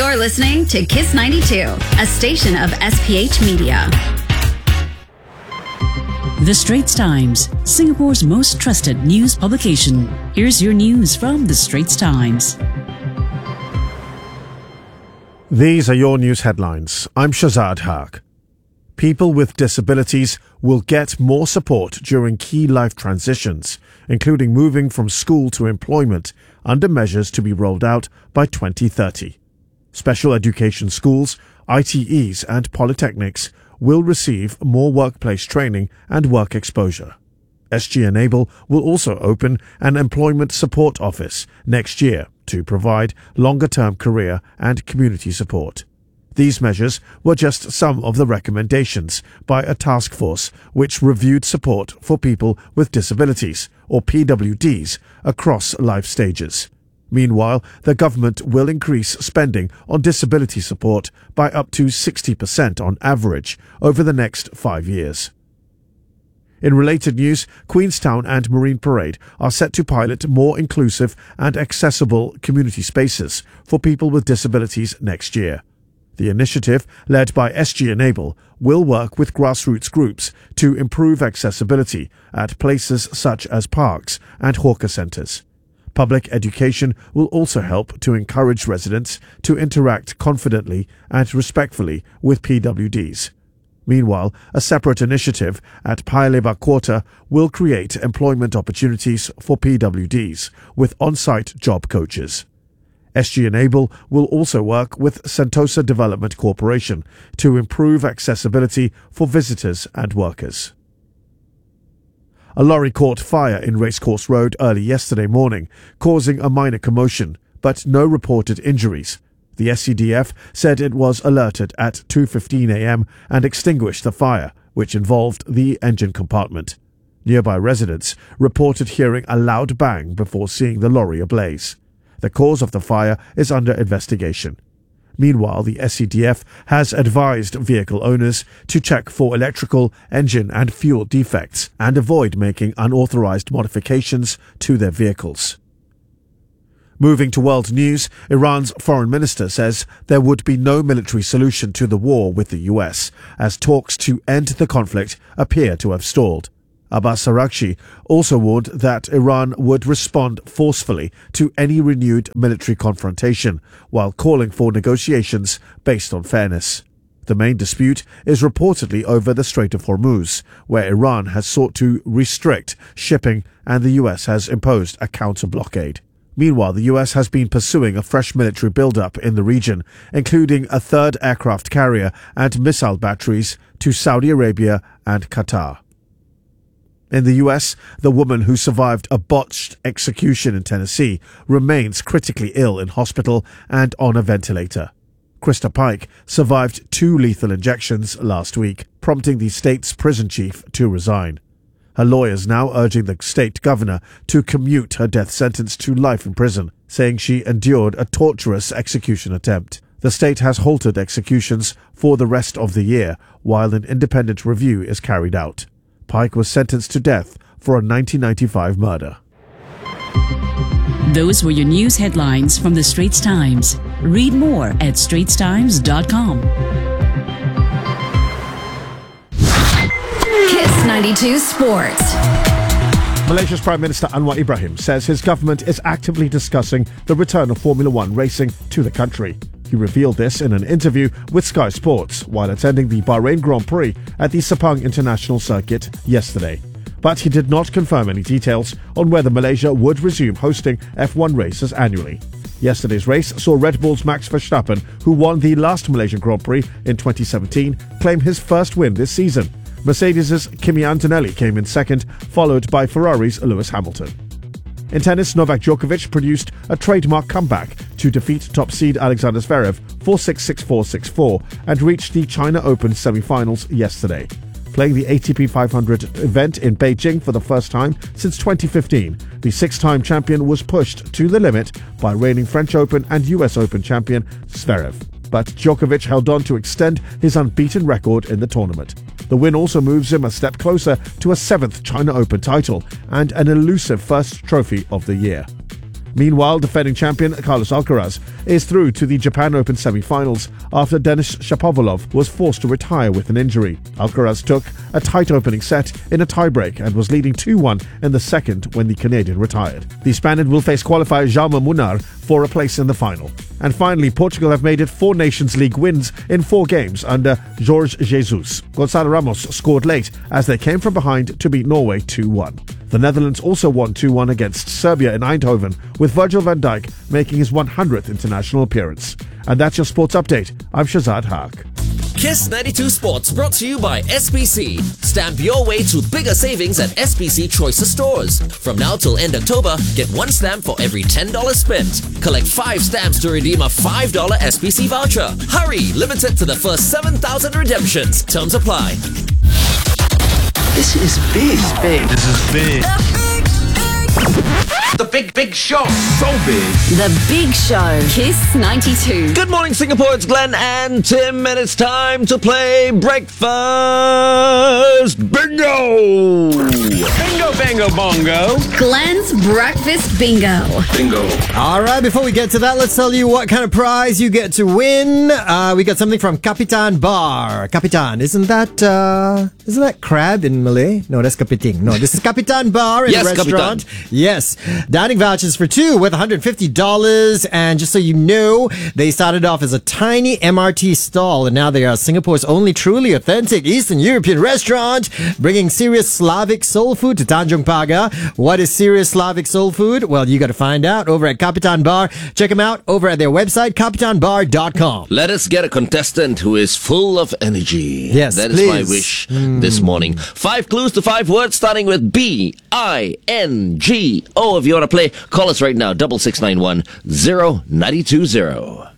You're listening to Kiss 92, a station of SPH Media. The Straits Times, Singapore's most trusted news publication. Here's your news from The Straits Times. These are your news headlines. I'm Shazad Haq. People with disabilities will get more support during key life transitions, including moving from school to employment, under measures to be rolled out by 2030. Special education schools, ITEs and polytechnics will receive more workplace training and work exposure. SG Enable will also open an employment support office next year to provide longer-term career and community support. These measures were just some of the recommendations by a task force which reviewed support for people with disabilities, or PWDs, across life stages. Meanwhile, the government will increase spending on disability support by up to 60% on average over the next 5 years. In related news, Queenstown and Marine Parade are set to pilot more inclusive and accessible community spaces for people with disabilities next year. The initiative, led by SG Enable, will work with grassroots groups to improve accessibility at places such as parks and hawker centres. Public education will also help to encourage residents to interact confidently and respectfully with PWDs. Meanwhile, a separate initiative at Paya Lebar Quarter will create employment opportunities for PWDs with on-site job coaches. SG Enable will also work with Sentosa Development Corporation to improve accessibility for visitors and workers. A lorry caught fire in Racecourse Road early yesterday morning, causing a minor commotion, but no reported injuries. The SCDF said it was alerted at 2:15 a.m. and extinguished the fire, which involved the engine compartment. Nearby residents reported hearing a loud bang before seeing the lorry ablaze. The cause of the fire is under investigation. Meanwhile, the SCDF has advised vehicle owners to check for electrical, engine and fuel defects and avoid making unauthorized modifications to their vehicles. Moving to world news, Iran's foreign minister says there would be no military solution to the war with the US, as talks to end the conflict appear to have stalled. Abbas Araghchi also warned that Iran would respond forcefully to any renewed military confrontation, while calling for negotiations based on fairness. The main dispute is reportedly over the Strait of Hormuz, where Iran has sought to restrict shipping and the US has imposed a counter-blockade. Meanwhile, the US has been pursuing a fresh military build-up in the region, including a third aircraft carrier and missile batteries to Saudi Arabia and Qatar. In the US, the woman who survived a botched execution in Tennessee remains critically ill in hospital and on a ventilator. Krista Pike survived 2 lethal injections last week, prompting the state's prison chief to resign. Her lawyers now urging the state governor to commute her death sentence to life in prison, saying she endured a torturous execution attempt. The state has halted executions for the rest of the year, while an independent review is carried out. Pike was sentenced to death for a 1995 murder. Those were your news headlines from The Straits Times. Read more at straitstimes.com. Kiss 92 Sports. Malaysia's Prime Minister Anwar Ibrahim says his government is actively discussing the return of Formula One racing to the country. He revealed this in an interview with Sky Sports while attending the Bahrain Grand Prix at the Sepang International Circuit yesterday. But he did not confirm any details on whether Malaysia would resume hosting F1 races annually. Yesterday's race saw Red Bull's Max Verstappen, who won the last Malaysian Grand Prix in 2017, claim his first win this season. Mercedes' Kimi Antonelli came in second, followed by Ferrari's Lewis Hamilton. In tennis, Novak Djokovic produced a trademark comeback to defeat top seed Alexander Zverev 4-6, 6-4, 6-4 and reached the China Open semi-finals yesterday. Playing the ATP 500 event in Beijing for the first time since 2015, the 6-time champion was pushed to the limit by reigning French Open and US Open champion Zverev. But Djokovic held on to extend his unbeaten record in the tournament. The win also moves him a step closer to a 7th China Open title and an elusive first trophy of the year. Meanwhile, defending champion Carlos Alcaraz is through to the Japan Open semi-finals after Denis Shapovalov was forced to retire with an injury. Alcaraz took a tight opening set in a tiebreak and was leading 2-1 in the second when the Canadian retired. The Spaniard will face qualifier Jaume Munar for a place in the final. And finally, Portugal have made it 4 Nations League wins in 4 games under Jorge Jesus. Gonçalo Ramos scored late as they came from behind to beat Norway 2-1. The Netherlands also won 2-1 against Serbia in Eindhoven, with Virgil van Dijk making his 100th international appearance. And that's your sports update. I'm Shazad Haq. Kiss 92 Sports brought to you by SBC. Stamp your way to bigger savings at SBC Choices stores. From now till end October, get 1 stamp for every $10 spent. Collect 5 stamps to redeem a $5 SBC voucher. Hurry! Limited to the first 7,000 redemptions. Terms apply. This is big. This is big. The big show. So big. The Big Show. Kiss 92. Good morning, Singapore. It's Glenn and Tim, and it's time to play Breakfast Bingo. Bingo, bango, bongo. Glenn's Breakfast Bingo. Bingo. All right, before we get to that, let's tell you what kind of prize you get to win. We got something from Kapitan Bar. Kapitan, isn't that crab in Malay? No, that's kapiting. No, this is Kapitan Bar in Yes, a restaurant. Kapitan. Yes. Dining vouchers for 2 worth $150. And just so you know, they started off as a tiny MRT stall, and now they are Singapore's only truly authentic Eastern European restaurant, bringing serious Slavic soul food to Tanjong Pagar. What is serious Slavic soul food? Well, you got to find out over at Kapitan Bar. Check them out over at their website, kapitanbar.com. Let us get a contestant who is full of energy. Yes, that is please. my wish this morning. 5 clues to 5 words starting with B-I-N-G-O. If you want to play, call us right now, 6691 0920.